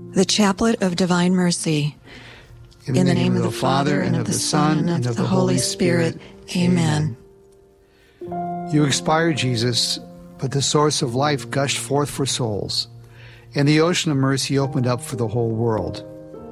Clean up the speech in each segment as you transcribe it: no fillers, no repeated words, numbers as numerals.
The Chaplet of Divine Mercy. In the name of the Father, and of the Son, and of the Holy Spirit. Amen. You expired, Jesus, but the source of life gushed forth for souls, and the ocean of mercy opened up for the whole world.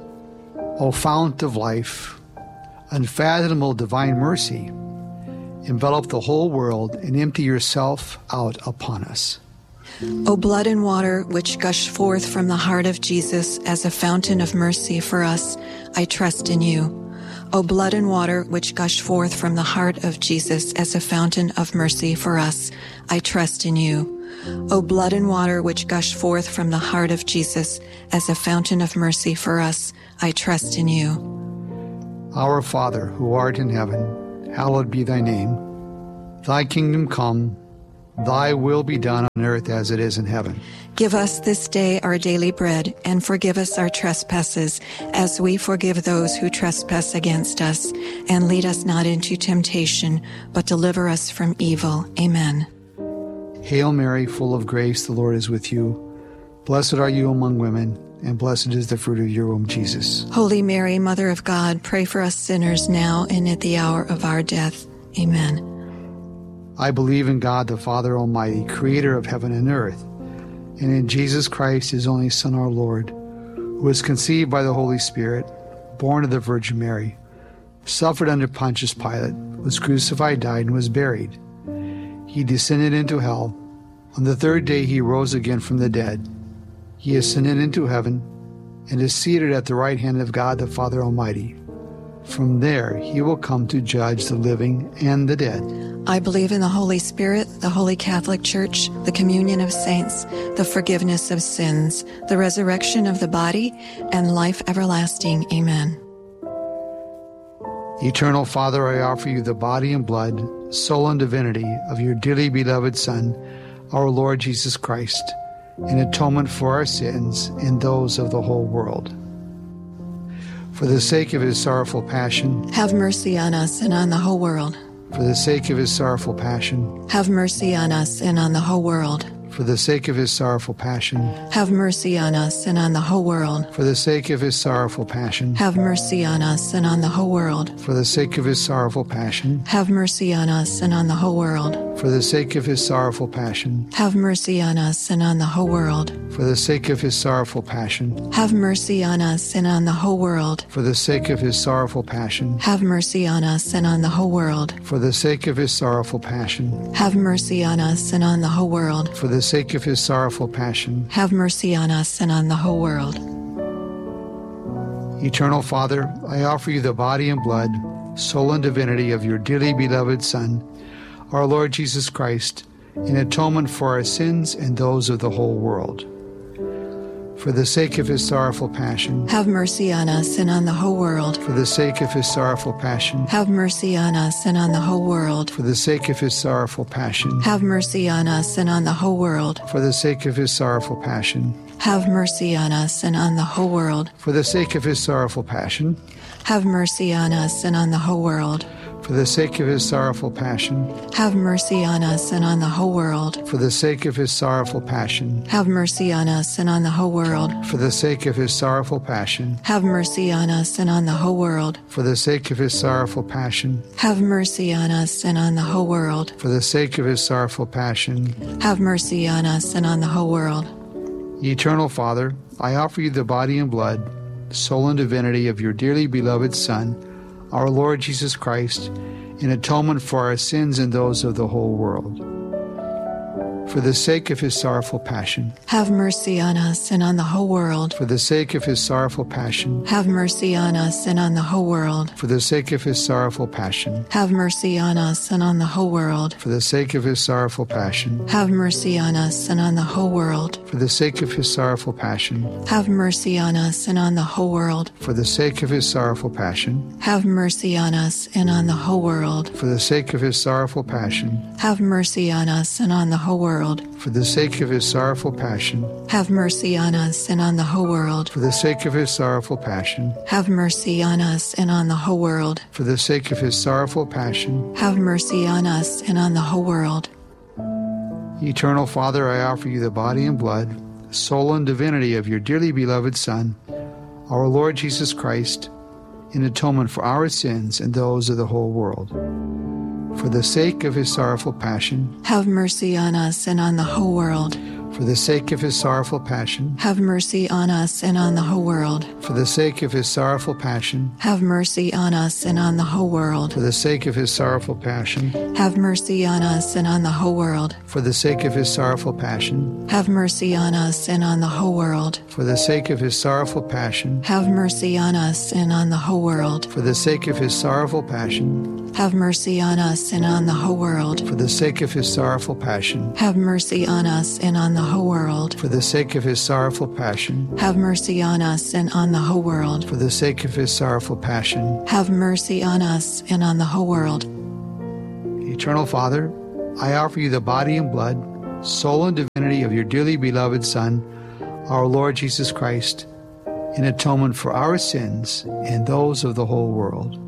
O fount of life, unfathomable divine mercy, envelop the whole world and empty yourself out upon us. O blood and water which gush forth from the heart of Jesus as a fountain of mercy for us, I trust in you. O blood and water which gush forth from the heart of Jesus as a fountain of mercy for us, I trust in you. O blood and water which gush forth from the heart of Jesus as a fountain of mercy for us, I trust in you. Our Father, who art in heaven, hallowed be thy name. Thy kingdom come, thy will be done on earth as it is in heaven. Give us this day our daily bread, and forgive us our trespasses, as we forgive those who trespass against us. And lead us not into temptation, but deliver us from evil. Amen. Hail Mary, full of grace, the Lord is with you. Blessed are you among women, and blessed is the fruit of your womb, Jesus. Holy Mary, Mother of God, pray for us sinners now and at the hour of our death. Amen. I believe in God, the Father Almighty, creator of heaven and earth, and in Jesus Christ, his only Son, our Lord, who was conceived by the Holy Spirit, born of the Virgin Mary, suffered under Pontius Pilate, was crucified, died, and was buried. He descended into hell. On the third day he rose again from the dead. He ascended into heaven and is seated at the right hand of God, the Father Almighty. From there he will come to judge the living and the dead. I believe in the Holy Spirit, the Holy Catholic Church, the communion of saints, the forgiveness of sins, the resurrection of the body, and life everlasting. Amen. Eternal Father, I offer you the body and blood, soul and divinity of your dearly beloved Son, our Lord Jesus Christ, in atonement for our sins and those of the whole world. For the sake of his sorrowful passion, have mercy on us and on the whole world. For the sake of his sorrowful passion, have mercy on us and on the whole world. For the sake of his sorrowful passion, have mercy on us and on the whole world. For the sake of his sorrowful passion, have mercy on us and on the whole world. For the sake of his sorrowful passion, have mercy on us and on the whole world. For the sake of his sorrowful passion, have mercy on us and on the whole world. For the sake of his sorrowful passion, have mercy on us and on the whole world. For the sake of his sorrowful passion, have mercy on us and on the whole world. For the sake of his sorrowful passion, have mercy on us and on the whole world. For the sake of his sorrowful passion, have mercy on us and on the whole world. Eternal Father, I offer you the body and blood, soul and divinity of your dearly beloved Son, our Lord Jesus Christ, in atonement for our sins and those of the whole world. For the sake of his sorrowful passion, have mercy on us and on the whole world. For the sake of his sorrowful passion, have mercy on us and on the whole world. For the sake of his sorrowful passion, have mercy on us and on the whole world. For the sake of his sorrowful passion, have mercy on us and on the whole world. For the sake of his sorrowful passion, have mercy on us and on the whole world. For the sake of his sorrowful passion, have mercy on us and on the whole world. For the sake of his sorrowful passion, have mercy on us and on the whole world. For the sake of his sorrowful passion, have mercy on us and on the whole world. For the sake of his sorrowful passion, have mercy on us and on the whole world. For the sake of his sorrowful passion, have mercy on us and on the whole world. Eternal Father, I offer you the body and blood, soul and divinity of your dearly beloved Son, our Lord Jesus Christ, in atonement for our sins and those of the whole world. For the sake of his sorrowful passion, have mercy on us and on the whole world. For the sake of his sorrowful passion, have mercy on us and on the whole world. For the sake of his sorrowful passion, have mercy on us and on the whole world. For the sake of his sorrowful passion, have mercy on us and on the whole world. For the sake of his sorrowful passion, have mercy on us and on the whole world. For the sake of his sorrowful passion, have mercy on us and on the whole world. For the sake of his sorrowful passion, have mercy on us and on the whole world. For the sake of his sorrowful passion, have mercy on us and on the whole world. For the sake of his sorrowful passion, have mercy on us and on the whole world. For the sake of his sorrowful passion, have mercy on us and on the whole world. Eternal Father, I offer you the body and blood, soul, and divinity of your dearly beloved Son, our Lord Jesus Christ, in atonement for our sins and those of the whole world. For the sake of his sorrowful passion, have mercy on us and on the whole world. For the sake of his sorrowful passion, have mercy on us and on the whole world. For the sake of his sorrowful passion, have mercy on us and on the whole world. For the sake of his sorrowful passion, have mercy on us and on the whole world. For the sake of his sorrowful passion, have mercy on us and on the whole world. For the sake of his sorrowful passion, have mercy on us and on the whole world. For the sake of his sorrowful passion, have mercy on us and on the whole world. For the sake of his sorrowful passion, have mercy on us and on the whole world. For the sake of his sorrowful passion, have mercy on us and on the whole world. For the sake of his sorrowful passion, have mercy on us and on the whole world. Eternal Father, I offer you the body and blood, soul, and divinity of your dearly beloved Son, our Lord Jesus Christ, in atonement for our sins and those of the whole world.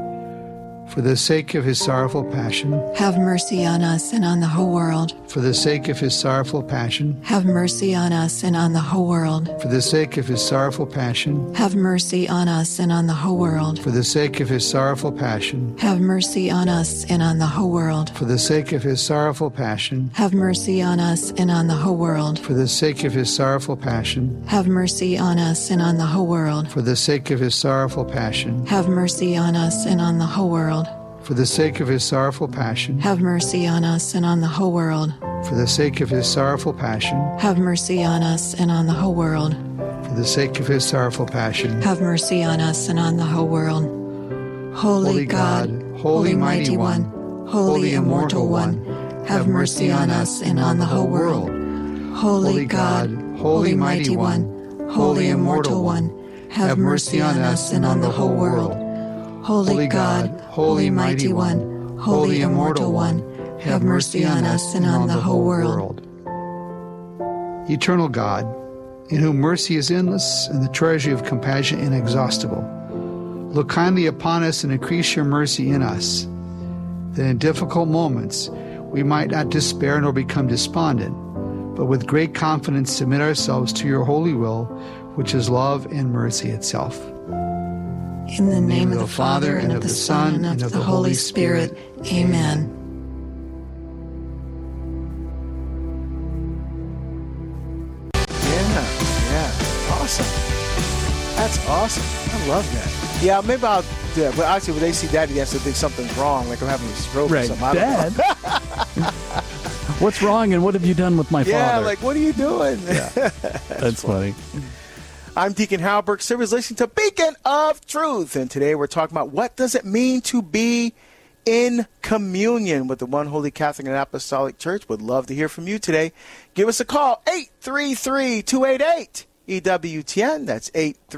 For the sake of his sorrowful passion, have mercy on us and on the whole world. For the sake of his sorrowful passion, have mercy on us and on the whole world. For the sake of his sorrowful passion, have mercy on us and on the whole world. For the sake of his sorrowful passion, have mercy on us and on the whole world. For the sake of his sorrowful passion, have mercy on us and on the whole world. For the sake of his sorrowful passion, have mercy on us and on the whole world. For the sake of his sorrowful passion, have mercy on us and on the whole world. For the sake of his sorrowful passion, have mercy on us and on the whole world. For the sake of his sorrowful passion, have mercy on us and on the whole world. For the sake of his sorrowful passion, have mercy on us and on the whole world. Holy God, Holy Mighty One, Holy Immortal One, have mercy on us and on the whole world. Holy God, Holy Mighty One, Holy Immortal One, have mercy on us and on the whole world. Holy God, Holy Mighty One, Holy Immortal One, have mercy on us and on the whole world. Eternal God, in whom mercy is endless and the treasury of compassion inexhaustible, look kindly upon us and increase your mercy in us, that in difficult moments we might not despair nor become despondent, but with great confidence submit ourselves to your holy will, which is love and mercy itself. In the name of the Father, and of the Son, and of the Holy Spirit. Amen. Yeah. Awesome. That's awesome. I love that. Yeah, maybe I'll do that. But actually, when they see Daddy, they have to think something's wrong, like I'm having a stroke or something. Dad? What's wrong, and what have you done with my father? Yeah, like, what are you doing? Yeah. That's funny. I'm Deacon Hal Burke Silvers, listening to Beacon of Truth. And today we're talking about what does it mean to be in communion with the One Holy Catholic and Apostolic Church. Would love to hear from you today. Give us a call, 833-288-EWTN. That's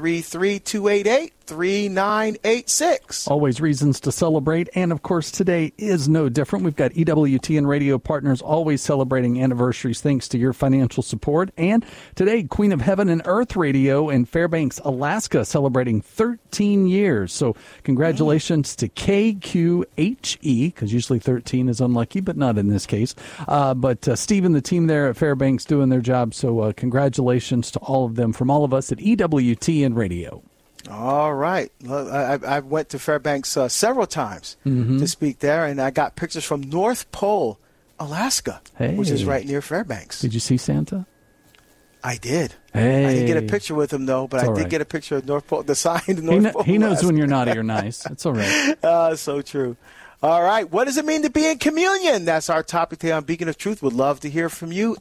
833-288-3986. Always reasons to celebrate, and of course today is no different. We've got EWTN radio partners always celebrating anniversaries thanks to your financial support. And today, Queen of Heaven and Earth Radio in Fairbanks, Alaska, celebrating 13 years. So congratulations to KQHE, because usually 13 is unlucky, but not in this case. But Steve and the team there at Fairbanks doing their job. So congratulations to all of them from all of us at EWTN Radio. All right. Well, I went to Fairbanks several times to speak there, and I got pictures from North Pole, Alaska, which is right near Fairbanks. Did you see Santa? I did. Hey. I didn't get a picture with him, though, but I did get a picture of North Pole, the sign to North Pole. He knows when you're naughty or nice. It's all right. So true. All right. What does it mean to be in communion? That's our topic today on Beacon of Truth. Would love to hear from you.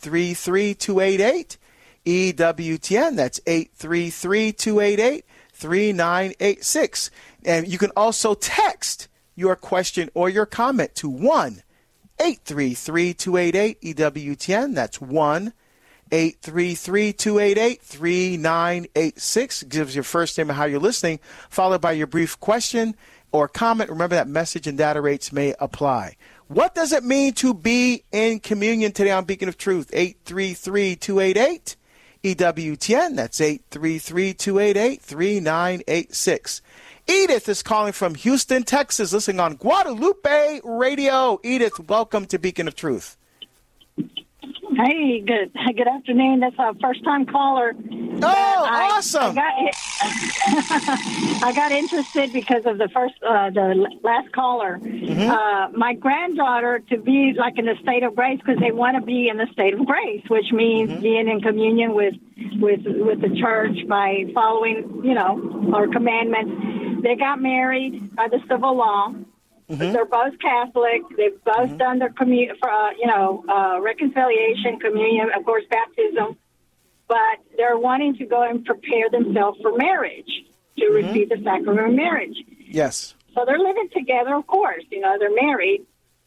833-288-EWTN. That's 833-288-3986. And you can also text your question or your comment to 1-833-288-EWTN. That's 1-833-288-3986. Gives your first name and how you're listening, followed by your brief question or comment. Remember that message and data rates may apply. What does it mean to be in communion today on Beacon of Truth? 833-288-EWTN. That's 833-288-3986. Edith is calling from Houston, Texas, listening on Guadalupe Radio. Edith, welcome to Beacon of Truth. Hey, good afternoon. That's a first-time caller. Awesome! I got interested because of the last caller. Mm-hmm. My granddaughter to be like in the state of grace because they want to be in the state of grace, which means being in communion with the church by following, our commandments. They got married by the civil law. Mm-hmm. They're both Catholic. They've both done their reconciliation, communion, of course, baptism. But they're wanting to go and prepare themselves for marriage, to receive the sacrament of marriage. Yes. So they're living together, of course. They're married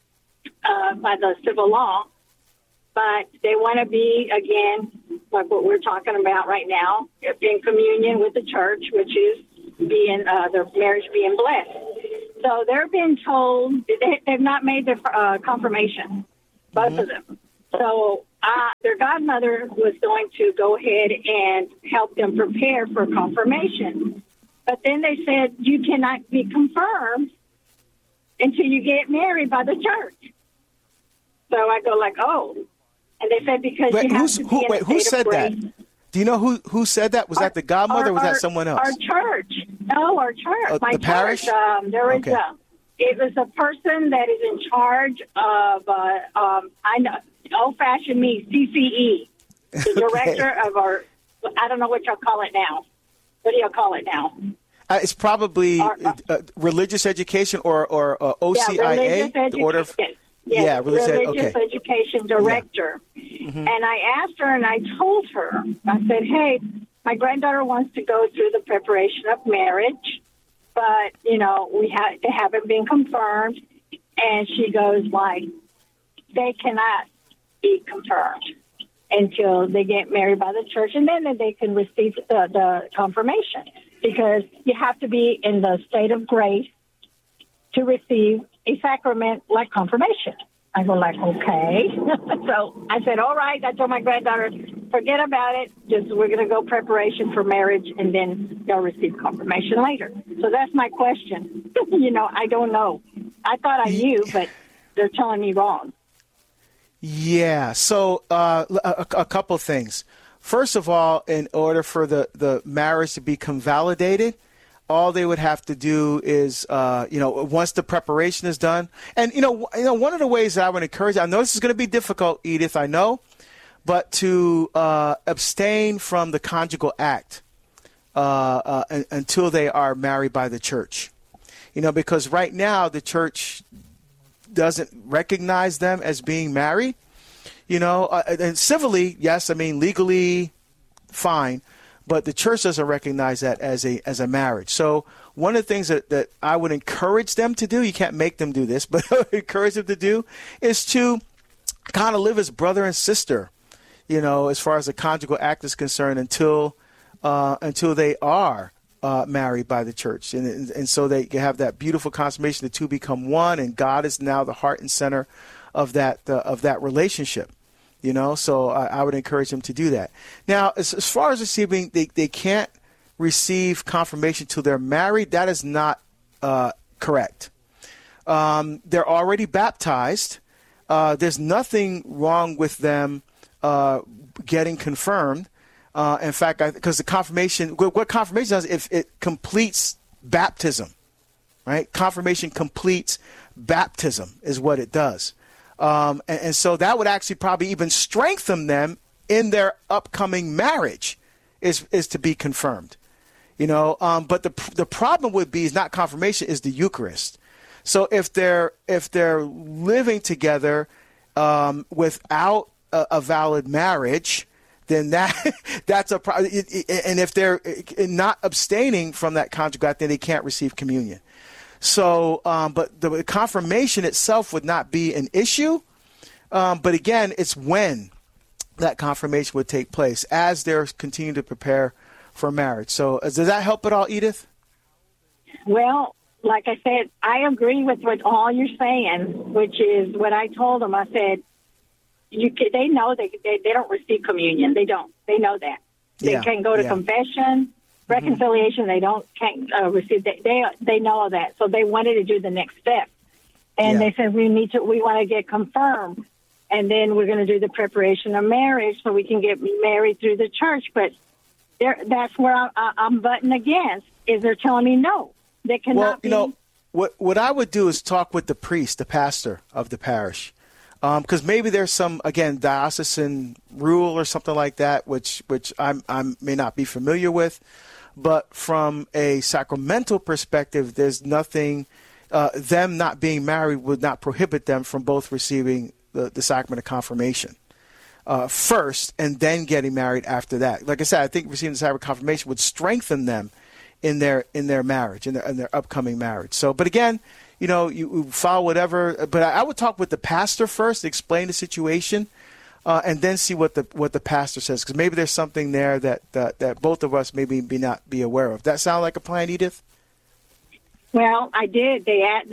by the civil law. But they want to be, again, like what we're talking about right now, in communion with the church, which is their marriage being blessed. So they're being told they've not made their confirmation, both of them. So their godmother was going to go ahead and help them prepare for confirmation. But then they said, you cannot be confirmed until you get married by the church. So I go like, oh. And they said because you have to be in a who state said of grace. that? Do you know who said that? Was that the godmother or was that someone else? Our church. No, our church. My the parish? church. It was a person that is in charge of, I know, old-fashioned me, CCE, the director of our, I don't know what y'all call it now. What do y'all call it now? It's probably religious education or OCIA, the order of... Yes, religious education director. Yeah. Mm-hmm. And I asked her and I told her, I said, hey, my granddaughter wants to go through the preparation of marriage, but, they haven't been confirmed. And she goes like, they cannot be confirmed until they get married by the church, and then they can receive the confirmation, because you have to be in the state of grace to receive a sacrament like confirmation. I go like, okay. So I said, all right. I told my granddaughter, forget about it. We're going to go preparation for marriage, and then they'll receive confirmation later. So that's my question. I don't know. I thought I knew, but they're telling me wrong. Yeah. So a couple things. First of all, in order for the marriage to become validated, all they would have to do is, once the preparation is done, and one of the ways that I would encourage, I know this is going to be difficult, Edith, I know, but to abstain from the conjugal act until they are married by the church, because right now the church doesn't recognize them as being married, and civilly, yes, legally, fine. But the church doesn't recognize that as a marriage. So one of the things that I would encourage them to do, you can't make them do this, but I would encourage them to do, is to kind of live as brother and sister, as far as the conjugal act is concerned, until they are married by the church. And so they have that beautiful consummation, the two become one, and God is now the heart and center of that relationship. So I would encourage them to do that. Now, as far as receiving, they can't receive confirmation till they're married. That is not correct. They're already baptized. There's nothing wrong with them getting confirmed. In fact, because the confirmation, what confirmation does, if it completes baptism, right? Confirmation completes baptism is what it does. And so that would actually probably even strengthen them in their upcoming marriage is to be confirmed, but the problem would be is not confirmation, is the Eucharist. So if they're living together, without a valid marriage, then that's a problem. And if they're not abstaining from that conjugal act, then they can't receive communion. So, but the confirmation itself would not be an issue. But again, it's when that confirmation would take place as they're continuing to prepare for marriage. So does that help at all, Edith? Well, like I said, I agree with what all you're saying, which is what I told them. I said, they know they don't receive communion. They don't. They know that. They can go to confession. Reconciliation, they can't receive. They know that, so they wanted to do the next step, and they said we want to get confirmed, and then we're going to do the preparation of marriage so we can get married through the church. But that's where I'm butting against, is they're telling me no, they cannot be. What I would do is talk with the priest, the pastor of the parish, because maybe there's some, again, diocesan rule or something like that, which I may not be familiar with. But from a sacramental perspective, there's nothing, them not being married would not prohibit them from both receiving the sacrament of confirmation first and then getting married after that. Like I said, I think receiving the sacrament of confirmation would strengthen them in their marriage, in their upcoming marriage. So, but again, you follow whatever. But I would talk with the pastor first, explain the situation, and then see what the pastor says, because maybe there's something there that both of us maybe not be aware of. That sound like a plan, Edith? Well, I did.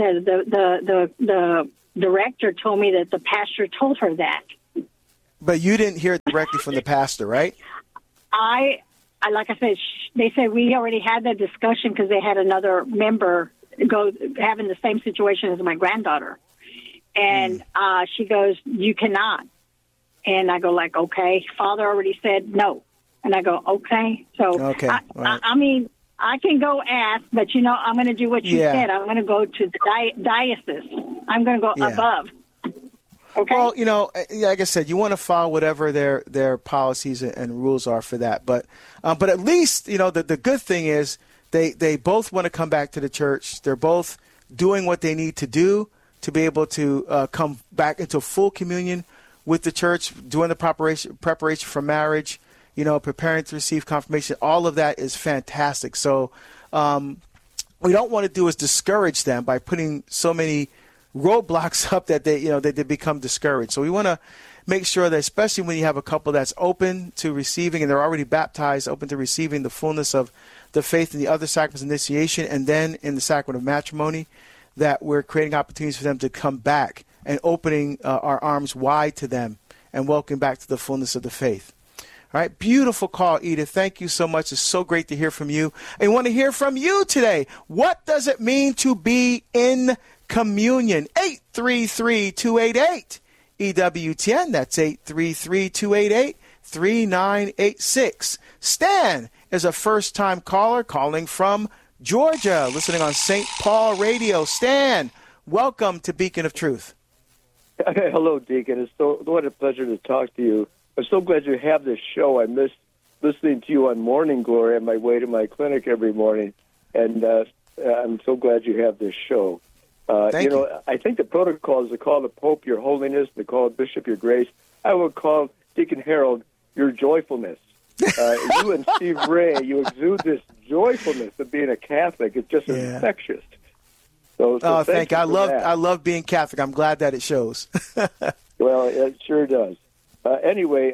The director told me that the pastor told her that. But you didn't hear it directly from the pastor, right? I like I said, they said we already had that discussion because they had another member having the same situation as my granddaughter. And she goes, you cannot. And I go like, okay, Father already said no. And I go, okay. So, okay. I mean, I can go ask, but, I'm going to do what you said. I'm going to go to the diocese. I'm going to go above. Okay. Well, like I said, you want to follow whatever their policies and rules are for that. But at least, the good thing is they both want to come back to the church. They're both doing what they need to do to be able to come back into full communion with the church, doing the preparation for marriage, preparing to receive confirmation. All of that is fantastic. So we don't want to do is discourage them by putting so many roadblocks up that they become discouraged. So we want to make sure that, especially when you have a couple that's open to receiving and they're already baptized, open to receiving the fullness of the faith in the other sacraments of initiation and then in the sacrament of matrimony, that we're creating opportunities for them to come back and opening our arms wide to them and welcome back to the fullness of the faith. All right, beautiful call, Edith. Thank you so much. It's so great to hear from you. I want to hear from you today. What does it mean to be in communion? 833-288 EWTN. That's 833-288-3986. Stan is a first-time caller calling from Georgia, listening on St. Paul Radio. Stan, welcome to Beacon of Truth. Hello, Deacon. What a pleasure to talk to you. I'm so glad you have this show. I miss listening to you on Morning Glory on my way to my clinic every morning, and I'm so glad you have this show. Thank you. I think the protocol is to call the Pope Your Holiness, to call the Bishop Your Grace. I would call Deacon Harold Your Joyfulness. You and Steve Ray, you exude this joyfulness of being a Catholic. It's just infectious. So thank you. I love being Catholic. I'm glad that it shows. Well, it sure does. Anyway,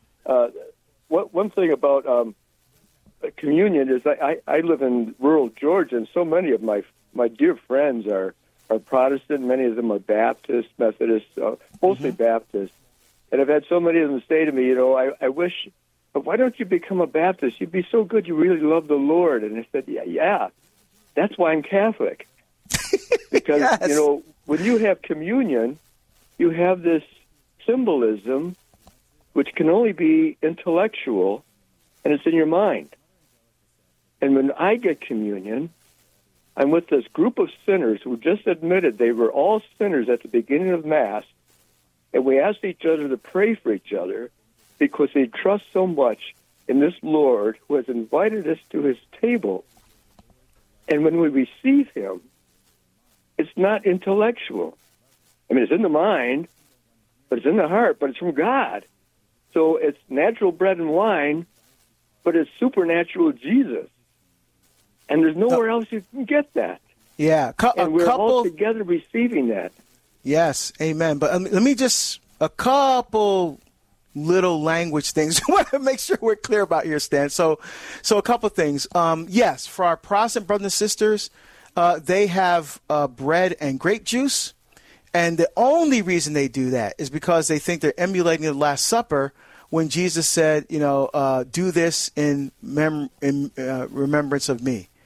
one thing about communion is I live in rural Georgia, and so many of my dear friends are Protestant. Many of them are Baptist, Methodist, mostly Baptist. And I've had so many of them say to me, I wish, why don't you become a Baptist? You'd be so good. You really love the Lord. And I said, yeah, that's why I'm Catholic. Because, yes. When you have communion, you have this symbolism which can only be intellectual, and it's in your mind. And when I get communion, I'm with this group of sinners who just admitted they were all sinners at the beginning of Mass, and we asked each other to pray for each other because they trust so much in this Lord who has invited us to his table. And when we receive him, it's not intellectual. I mean, it's in the mind, but it's in the heart, but it's from God. So it's natural bread and wine, but it's supernatural Jesus. And there's nowhere else you can get that. Yeah. And we're all together receiving that. Yes, amen. But let me just, a couple little language things. I want to make sure we're clear about your stance. So a couple things. Yes, for our Protestant brothers and sisters, they have bread and grape juice. And the only reason they do that is because they think they're emulating the Last Supper when Jesus said, do this in remembrance of me.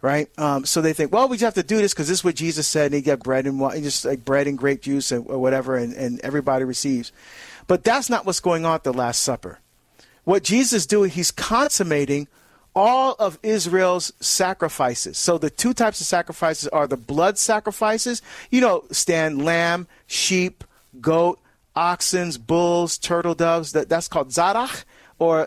right? So they think, well, we just have to do this because this is what Jesus said, and they get bread and wine, just like bread and grape juice or whatever, and everybody receives. But that's not what's going on at the Last Supper. What Jesus is doing, he's consummating all of Israel's sacrifices. So the two types of sacrifices are the blood sacrifices. Stan, lamb, sheep, goat, oxen, bulls, turtle doves. That's called zarach, or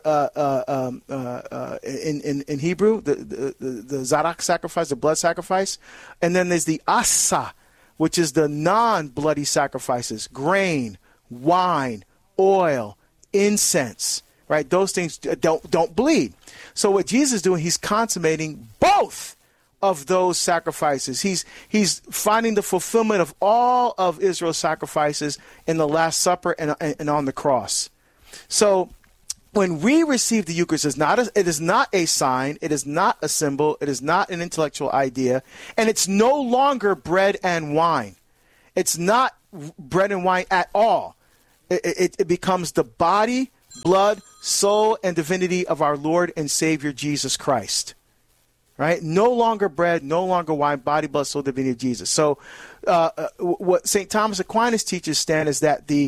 in Hebrew, the zarach sacrifice, the blood sacrifice. And then there's the asa, which is the non-bloody sacrifices: grain, wine, oil, incense. Right? Those things don't bleed. So what Jesus is doing, he's consummating both of those sacrifices. He's finding the fulfillment of all of Israel's sacrifices in the Last Supper and on the cross. So when we receive the Eucharist, it is not a sign, it is not a symbol, it is not an intellectual idea, and it's no longer bread and wine. It's not bread and wine at all. It becomes the body, blood, soul, and divinity of our Lord and Savior Jesus Christ. Right? No longer bread, no longer wine, body, blood, soul, divinity of Jesus. So what St. Thomas Aquinas teaches, Stan, is that the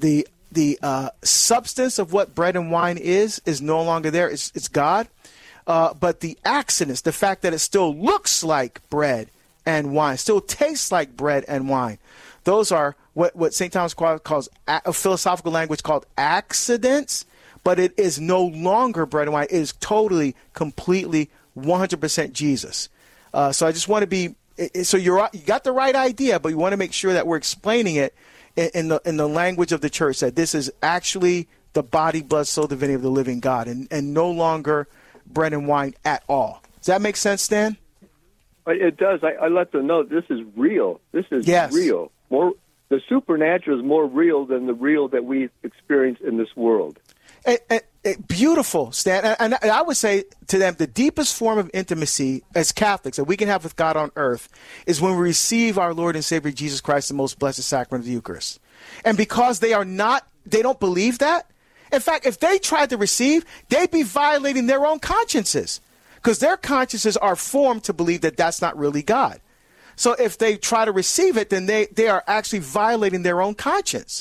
substance of what bread and wine is no longer there. It's God. But the accidents, the fact that it still looks like bread and wine, still tastes like bread and wine, those are what St. Thomas calls a philosophical language called accidents, but it is no longer bread and wine. It is totally, completely, 100% Jesus. So I just want to be, so you got the right idea, but you want to make sure that we're explaining it in the language of the church, that this is actually the body, blood, soul, divinity of the living God, and no longer bread and wine at all. Does that make sense, Stan? It does. I let them know this is real. This is real. The supernatural is more real than the real that we experience in this world. Beautiful, Stan. And I would say to them, the deepest form of intimacy as Catholics that we can have with God on earth is when we receive our Lord and Savior Jesus Christ, the most blessed sacrament of the Eucharist. And because they don't believe that. In fact, if they tried to receive, they'd be violating their own consciences, because their consciences are formed to believe that that's not really God. So if they try to receive it, then they are actually violating their own conscience.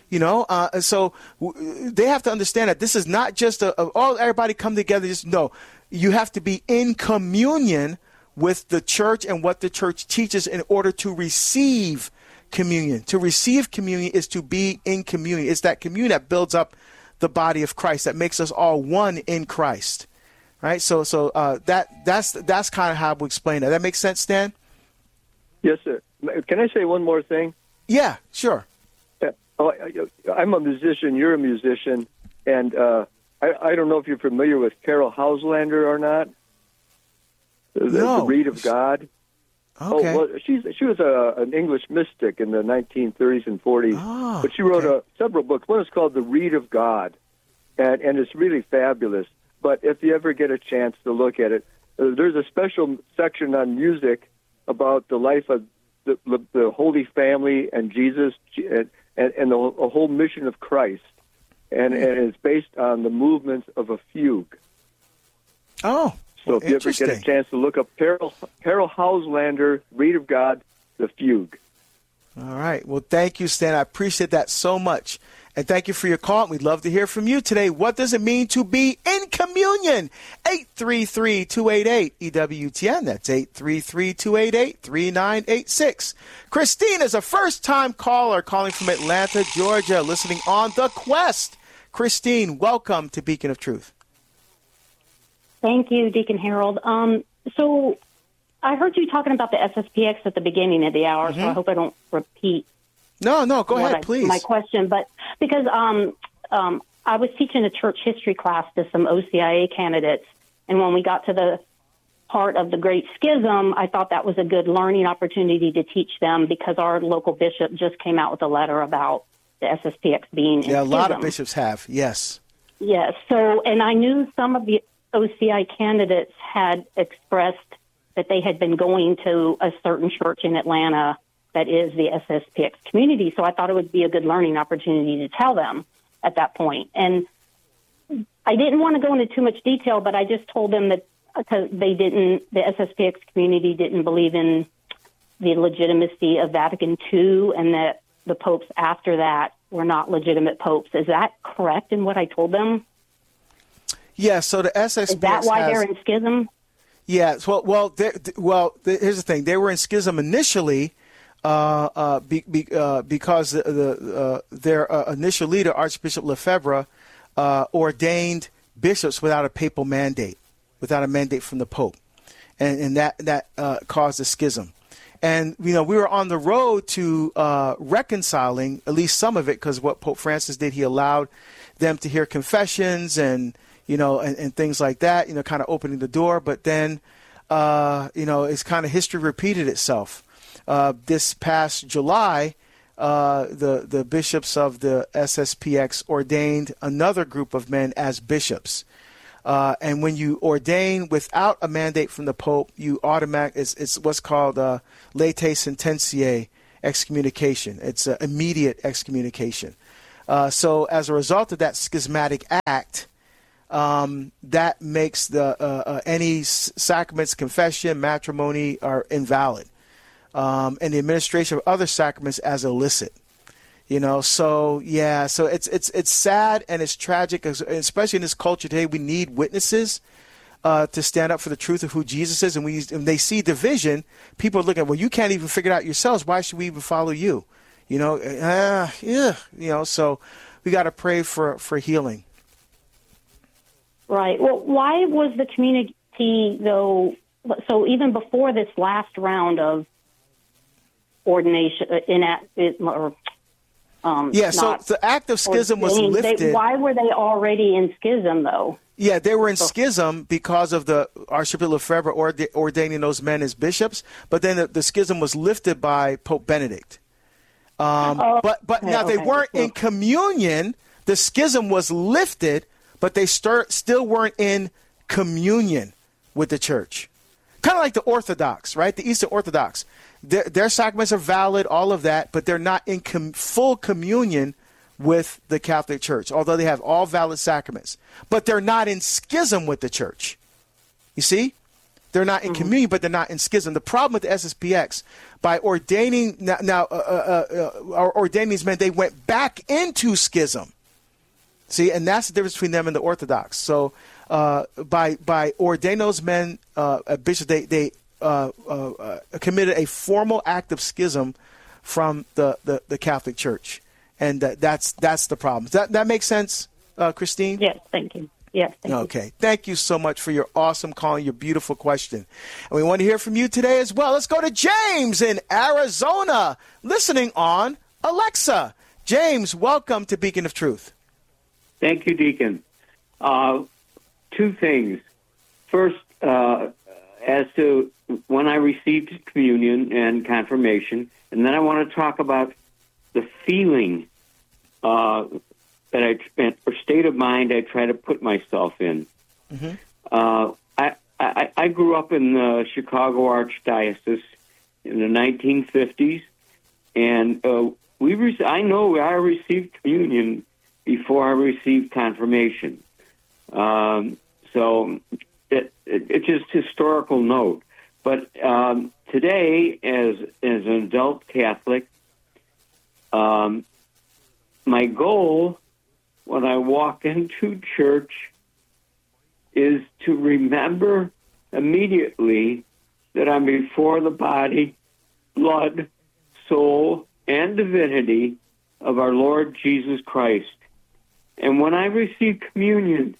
So they have to understand that this is not just everybody come together. No, you have to be in communion with the church and what the church teaches in order to receive communion. To receive communion is to be in communion. It's that communion that builds up the body of Christ, that makes us all one in Christ. Right? So that's kind of how we explain that. That makes sense, Stan? Yes, sir. Can I say one more thing? Yeah, sure. I'm a musician. You're a musician, and I don't know if you're familiar with Carol Hauslander or not. The Reed of God. Okay. Oh, well, she was an English mystic in the 1930s and 40s, but she wrote several books. One is called The Reed of God, and it's really fabulous. But if you ever get a chance to look at it, there's a special section on music about the life of the Holy Family and Jesus and the whole mission of Christ, and it's based on the movements of a fugue. Oh, so if you ever get a chance to look up Carol Hauslander, Reed of God, the Fugue. All right. Well, thank you, Stan. I appreciate that so much. And thank you for your call. We'd love to hear from you today. What does it mean to be in communion? 833-288-EWTN. That's 833-288-3986. Christine is a first-time caller calling from Atlanta, Georgia, listening on The Quest. Christine, welcome to Beacon of Truth. Thank you, Deacon Harold. So I heard you talking about the SSPX at the beginning of the hour, so I hope I don't repeat. No, go ahead, please. My question, but because I was teaching a church history class to some OCIA candidates, and when we got to the part of the Great Schism, I thought that was a good learning opportunity to teach them, because our local bishop just came out with a letter about the SSPX being in a schism. lot of bishops have, yes. Yes, so, and I knew some of the OCI candidates had expressed that they had been going to a certain church in Atlanta that is the SSPX community. So I thought it would be a good learning opportunity to tell them at that point. And I didn't want to go into too much detail, but I just told them that because the SSPX community didn't believe in the legitimacy of Vatican II, and that the popes after that were not legitimate popes. Is that correct in what I told them? Yeah, so the SSPX is that why they're in schism? Yeah, here's the thing. They were in schism initially because their initial leader, Archbishop Lefebvre, ordained bishops without a papal mandate, without a mandate from the Pope, and that caused a schism. And we were on the road to reconciling at least some of it, because what Pope Francis did, he allowed them to hear confessions and things like that, kind of opening the door. But then, it's kind of history repeated itself. This past July, the bishops of the SSPX ordained another group of men as bishops. And when you ordain without a mandate from the Pope, you it's what's called latae sententiae excommunication. It's immediate excommunication. So as a result of that schismatic act, that makes any sacraments, confession, matrimony are invalid, and the administration of other sacraments as illicit. So it's sad and it's tragic, especially in this culture today. We need witnesses to stand up for the truth of who Jesus is, and when they see division, people are looking, well, you can't even figure it out yourselves. Why should we even follow you? So we got to pray for healing. Right. Well, why was the community, though, so even before this last round of ordination, so the act of schism was lifted. Why were they already in schism, though? Yeah, they were in schism because of the Archbishop Lefebvre ordaining those men as bishops, but then the schism was lifted by Pope Benedict. They weren't in communion. The schism was lifted, but they still weren't in communion with the church. Kind of like the Orthodox, right? The Eastern Orthodox. Their sacraments are valid, all of that, but they're not in full communion with the Catholic Church, although they have all valid sacraments. But they're not in schism with the church. You see? They're not in communion, but they're not in schism. The problem with the SSPX, by ordaining ordaining these men, they went back into schism. See, and that's the difference between them and the Orthodox. So by ordaining those men bishops, they committed a formal act of schism from the Catholic Church, and that's the problem. Does that make sense, Christine? Yes, thank you. Yes, thank you. Okay, thank you so much for your awesome call and your beautiful question. And we want to hear from you today as well. Let's go to James in Arizona, listening on Alexa. James, welcome to Beacon of Truth. Thank you, Deacon. Two things. First, as to when I received communion and confirmation, and then I want to talk about the feeling that I spent, or state of mind I try to put myself in. Mm-hmm. I grew up in the Chicago Archdiocese in the 1950s, and I know I received communion before I received confirmation. So it's just historical note. But today, as an adult Catholic, my goal when I walk into church is to remember immediately that I'm before the body, blood, soul, and divinity of our Lord Jesus Christ. And when I receive communion,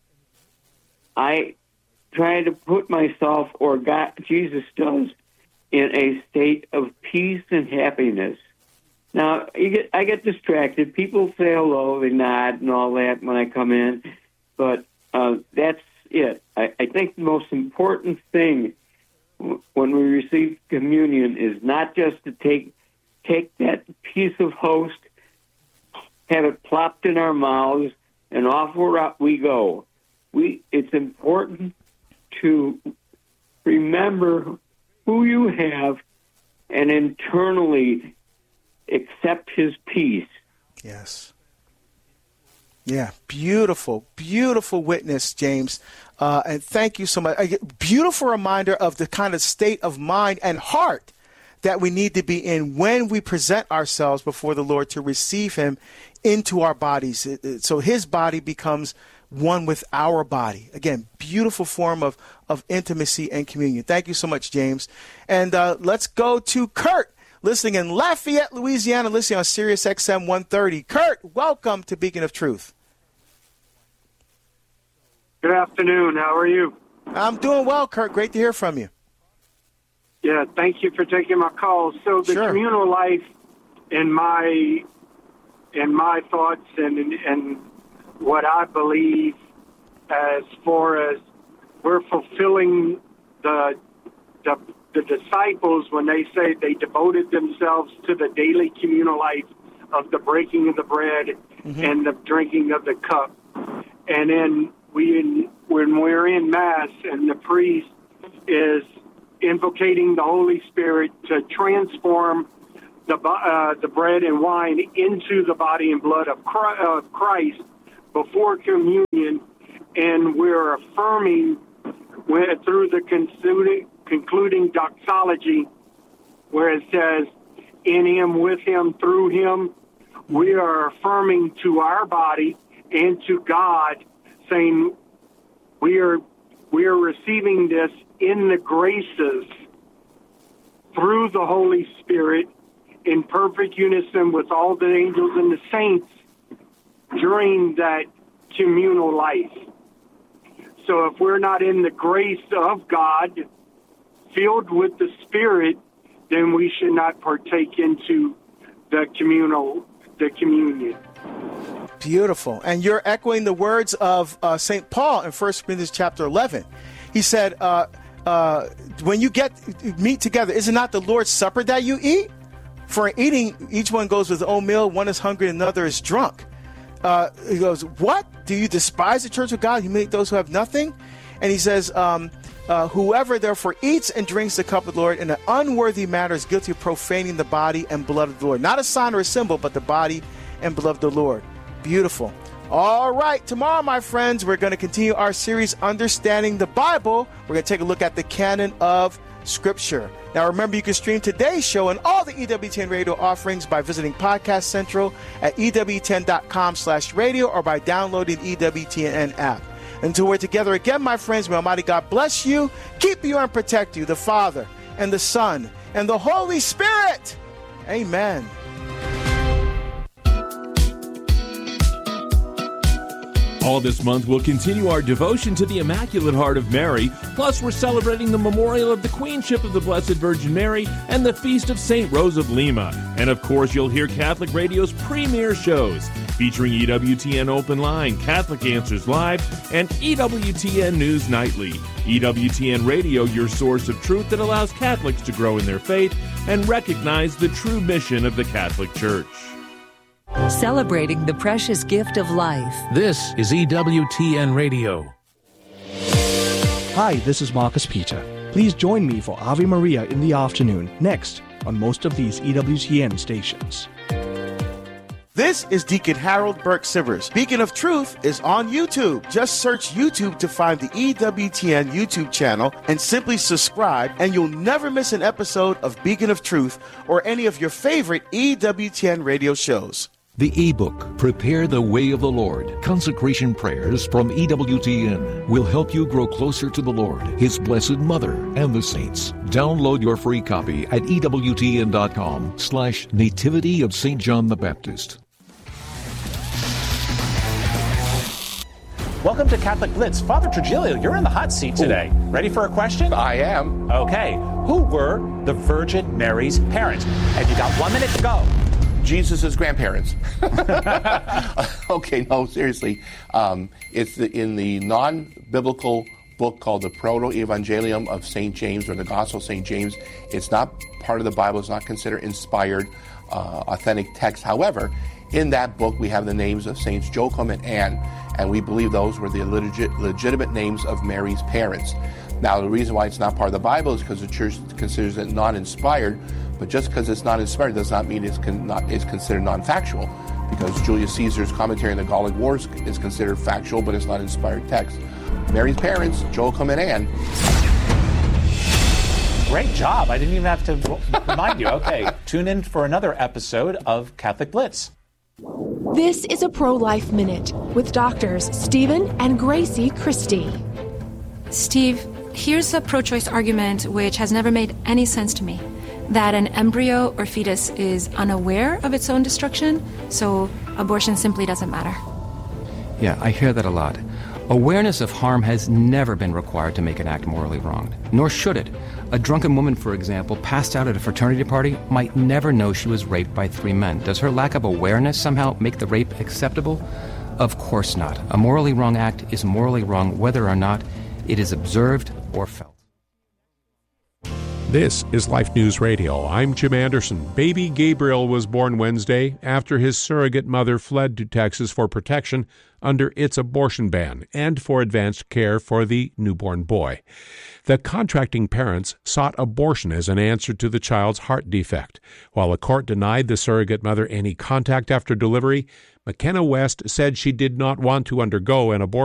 I try to put myself, or God, Jesus does, in a state of peace and happiness. Now, I get distracted. People say hello, they nod and all that when I come in, but that's it. I think the most important thing when we receive communion is not just to take that piece of host, have it plopped in our mouths, and off we go. It's important to remember who you have and internally accept his peace. Yes. Yeah, beautiful, beautiful witness, James. And thank you so much. Beautiful reminder of the kind of state of mind and heart that we need to be in when we present ourselves before the Lord to receive him into our bodies. So his body becomes one with our body. Again, beautiful form of intimacy and communion. Thank you so much, James. And let's go to Kurt, listening in Lafayette, Louisiana, listening on Sirius XM 130. Kurt, welcome to Beacon of Truth. Good afternoon. How are you? I'm doing well, Kurt. Great to hear from you. Yeah, thank you for taking my call. So the communal life in my thoughts and what I believe as far as we're fulfilling the disciples when they say they devoted themselves to the daily communal life of the breaking of the bread and the drinking of the cup. And then when we're in Mass and the priest is invocating the Holy Spirit to transform the bread and wine into the body and blood of Christ before communion, and we're affirming through the concluding doxology where it says, in him, with him, through him, we are affirming to our body and to God, saying we are receiving this in the graces through the Holy Spirit in perfect unison with all the angels and the saints during that communal life. So if we're not in the grace of God, filled with the Spirit, then we should not partake into the communion. Beautiful. And you're echoing the words of St. Paul in 1 Corinthians chapter 11. He said, when you meet together, is it not the Lord's Supper that you eat? For in eating, each one goes with his own meal. One is hungry and another is drunk. He goes, what? Do you despise the church of God? Humiliate those who have nothing? And he says, whoever therefore eats and drinks the cup of the Lord in an unworthy manner is guilty of profaning the body and blood of the Lord. Not a sign or a symbol, but the body and blood of the Lord. Beautiful. All right. Tomorrow, my friends, we're going to continue our series, Understanding the Bible. We're going to take a look at the canon of Scripture. Now, remember, you can stream today's show and all the EWTN radio offerings by visiting Podcast Central at EWTN.com/radio or by downloading the EWTN app. Until we're together again, my friends, may Almighty God bless you, keep you, and protect you, the Father and the Son and the Holy Spirit. Amen. All this month, we'll continue our devotion to the Immaculate Heart of Mary. Plus, we're celebrating the memorial of the Queenship of the Blessed Virgin Mary and the Feast of St. Rose of Lima. And, of course, you'll hear Catholic Radio's premier shows featuring EWTN Open Line, Catholic Answers Live, and EWTN News Nightly. EWTN Radio, your source of truth that allows Catholics to grow in their faith and recognize the true mission of the Catholic Church. Celebrating the precious gift of life. This is EWTN Radio. Hi, this is Marcus Peter. Please join me for Ave Maria in the afternoon, next, on most of these EWTN stations. This is Deacon Harold Burke-Sivers. Beacon of Truth is on YouTube. Just search YouTube to find the EWTN YouTube channel and simply subscribe, and you'll never miss an episode of Beacon of Truth or any of your favorite EWTN radio shows. The ebook, Prepare the Way of the Lord, Consecration Prayers from EWTN, will help you grow closer to the Lord, His Blessed Mother, and the saints. Download your free copy at EWTN.com/Nativity of St. John the Baptist. Welcome to Catholic Blitz. Father Trujillo, you're in the hot seat today. Ooh. Ready for a question? I am. Okay. Who were the Virgin Mary's parents? And you got 1 minute to go. Jesus' grandparents. Okay, no, seriously. It's in the non-biblical book called the Proto-Evangelium of St. James, or the Gospel of St. James. It's not part of the Bible. It's not considered inspired, authentic text. However, in that book, we have the names of Saints Joachim and Anne, and we believe those were the legitimate names of Mary's parents. Now, the reason why it's not part of the Bible is because the Church considers it non-inspired, but just because it's not inspired does not mean it's considered non-factual, because Julius Caesar's commentary on the Gallic Wars is considered factual, but it's not inspired text. Mary's parents, Joachim and Anne. Great job. I didn't even have to remind you. Okay, tune in for another episode of Catholic Blitz. This is a Pro-Life Minute with doctors Stephen and Gracie Christie. Steve, here's a pro-choice argument which has never made any sense to me. That an embryo or fetus is unaware of its own destruction, so abortion simply doesn't matter. Yeah, I hear that a lot. Awareness of harm has never been required to make an act morally wrong, nor should it. A drunken woman, for example, passed out at a fraternity party might never know she was raped by 3 men. Does her lack of awareness somehow make the rape acceptable? Of course not. A morally wrong act is morally wrong whether or not it is observed or felt. This is Life News Radio. I'm Jim Anderson. Baby Gabriel was born Wednesday after his surrogate mother fled to Texas for protection under its abortion ban and for advanced care for the newborn boy. The contracting parents sought abortion as an answer to the child's heart defect. While a court denied the surrogate mother any contact after delivery, McKenna West said she did not want to undergo an abortion